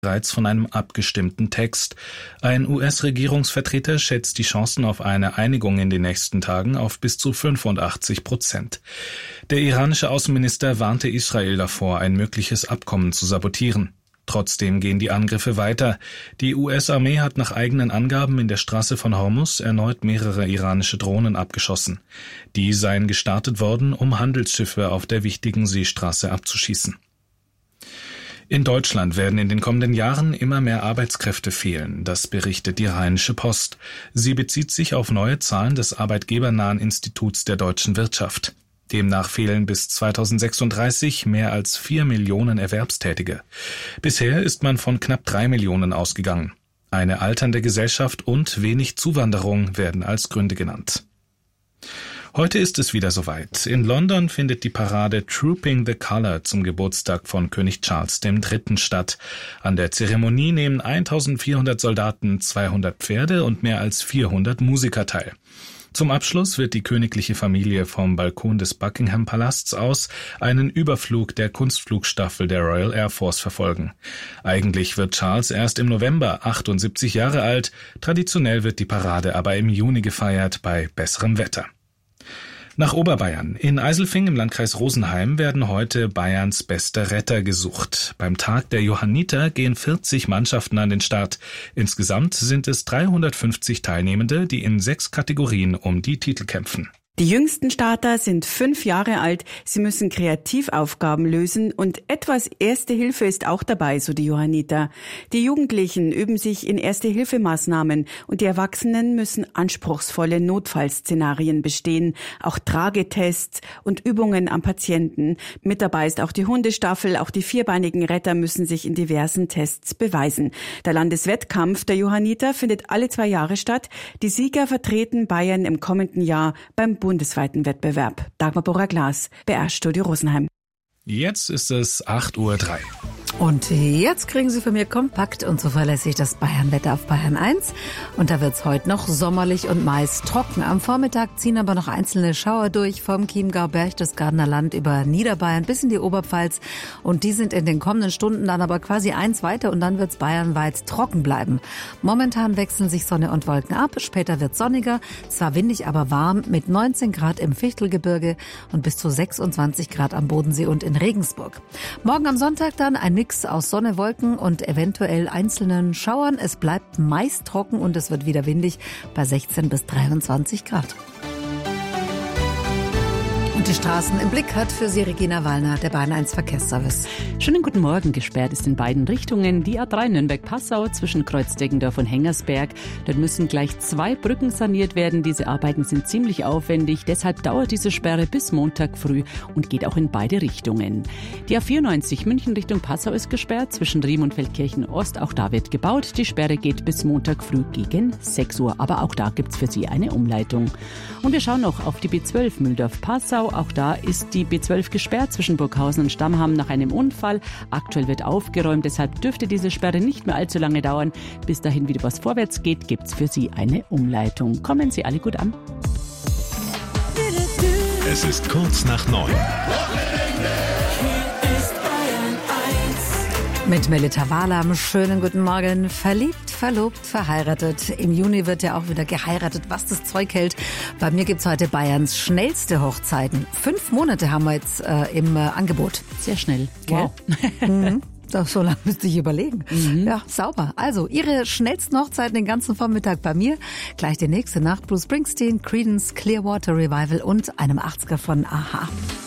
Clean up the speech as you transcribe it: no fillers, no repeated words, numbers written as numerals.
bereits von einem abgestimmten Text. Ein US-Regierungsvertreter schätzt die Chancen auf eine Einigung in den nächsten Tagen auf bis zu 85%. Der iranische Außenminister warnte Israel davor, ein mögliches Abkommen zu sabotieren. Trotzdem gehen die Angriffe weiter. Die US-Armee hat nach eigenen Angaben in der Straße von Hormuz erneut mehrere iranische Drohnen abgeschossen. Die seien gestartet worden, um Handelsschiffe auf der wichtigen Seestraße abzuschießen. In Deutschland werden in den kommenden Jahren immer mehr Arbeitskräfte fehlen, das berichtet die Rheinische Post. Sie bezieht sich auf neue Zahlen des Arbeitgebernahen Instituts der deutschen Wirtschaft. Demnach fehlen bis 2036 mehr als 4 Millionen Erwerbstätige. Bisher ist man von knapp 3 Millionen ausgegangen. Eine alternde Gesellschaft und wenig Zuwanderung werden als Gründe genannt. Heute ist es wieder soweit. In London findet die Parade Trooping the Colour zum Geburtstag von König Charles III. Statt. An der Zeremonie nehmen 1400 Soldaten, 200 Pferde und mehr als 400 Musiker teil. Zum Abschluss wird die königliche Familie vom Balkon des Buckingham-Palasts aus einen Überflug der Kunstflugstaffel der Royal Air Force verfolgen. Eigentlich wird Charles erst im November 78 Jahre alt. Traditionell wird die Parade aber im Juni gefeiert bei besserem Wetter. Nach Oberbayern. In Eiselfing im Landkreis Rosenheim werden heute Bayerns beste Retter gesucht. Beim Tag der Johanniter gehen 40 Mannschaften an den Start. Insgesamt sind es 350 Teilnehmende, die in 6 Kategorien um die Titel kämpfen. Die jüngsten Starter sind 5 Jahre alt. Sie müssen Kreativaufgaben lösen und etwas Erste Hilfe ist auch dabei, so die Johanniter. Die Jugendlichen üben sich in Erste-Hilfe-Maßnahmen und die Erwachsenen müssen anspruchsvolle Notfallszenarien bestehen. Auch Tragetests und Übungen am Patienten. Mit dabei ist auch die Hundestaffel. Auch die vierbeinigen Retter müssen sich in diversen Tests beweisen. Der Landeswettkampf der Johanniter findet alle 2 Jahre statt. Die Sieger vertreten Bayern im kommenden Jahr beim bundesweiten Wettbewerb. Dagmar Borrer-Glas, BR-Studio Rosenheim. Jetzt ist es 8:03 Uhr. Und jetzt kriegen Sie von mir kompakt und zuverlässig das Bayernwetter auf Bayern 1. Und da wird's heute noch sommerlich und meist trocken. Am Vormittag ziehen aber noch einzelne Schauer durch vom Chiemgau, Berchtesgadener Land über Niederbayern bis in die Oberpfalz. Und die sind in den kommenden Stunden dann aber quasi eins weiter und dann wird's bayernweit trocken bleiben. Momentan wechseln sich Sonne und Wolken ab. Später wird's sonniger, zwar windig, aber warm mit 19 Grad im Fichtelgebirge und bis zu 26 Grad am Bodensee und in Regensburg. Morgen am Sonntag dann ein Mix aus Sonne, Wolken und eventuell einzelnen Schauern. Es bleibt meist trocken und es wird wieder windig bei 16 bis 23 Grad. Und die Straßen im Blick hat für Sie Regina Wallner, der Bayern 1 Verkehrsservice. Schönen guten Morgen. Gesperrt ist in beiden Richtungen die A3 Nürnberg-Passau zwischen Kreuzdeggendorf und Hengersberg. Dort müssen gleich 2 Brücken saniert werden. Diese Arbeiten sind ziemlich aufwendig. Deshalb dauert diese Sperre bis Montag früh und geht auch in beide Richtungen. Die A94 München Richtung Passau ist gesperrt zwischen Riem und Feldkirchen Ost. Auch da wird gebaut. Die Sperre geht bis Montag früh gegen 6 Uhr. Aber auch da gibt's für Sie eine Umleitung. Und wir schauen noch auf die B12 Mühldorf-Passau. Auch da ist die B12 gesperrt zwischen Burghausen und Stammham nach einem Unfall. Aktuell wird aufgeräumt, deshalb dürfte diese Sperre nicht mehr allzu lange dauern. Bis dahin wieder was vorwärts geht, gibt's für Sie eine Umleitung. Kommen Sie alle gut an. Es ist kurz nach 9. Mit Melita Wahlam, schönen guten Morgen. Verliebt, verlobt, verheiratet. Im Juni wird ja auch wieder geheiratet, was das Zeug hält. Bei mir gibt's heute Bayerns schnellste Hochzeiten. 5 Monate haben wir jetzt im Angebot. Sehr schnell. Wow. So lange müsste ich überlegen. Ja, sauber. Also, Ihre schnellsten Hochzeiten den ganzen Vormittag bei mir. Gleich die nächste nach Bruce Springsteen, Creedence, Clearwater Revival und einem 80er von Aha.